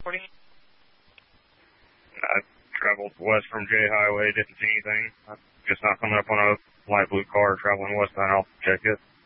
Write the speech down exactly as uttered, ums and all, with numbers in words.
reporting? I traveled west from J Highway, didn't see anything. I'm just not coming up on a light blue car traveling westbound. I'll check it.